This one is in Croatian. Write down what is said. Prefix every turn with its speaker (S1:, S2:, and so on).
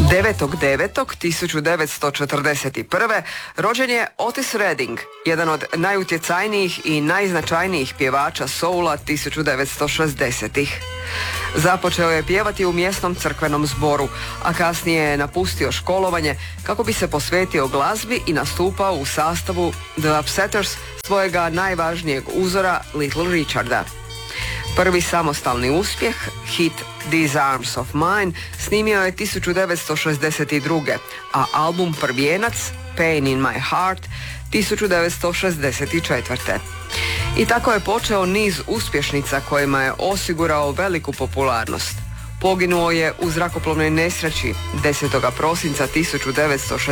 S1: 9.9.1941. rođen je Otis Redding, jedan od najutjecajnijih i najznačajnijih pjevača soula 1960-ih. Započeo je pjevati u mjesnom crkvenom zboru, a kasnije je napustio školovanje kako bi se posvetio glazbi i nastupao u sastavu The Upsetters svojega najvažnijeg uzora Little Richarda. Prvi samostalni uspjeh, hit These Arms of Mine, snimio je 1962. a album prvijenac Pain in My Heart 1964. I tako je počeo niz uspješnica kojima je osigurao veliku popularnost. Poginuo je u zrakoplovnoj nesreći 10. prosinca 1960.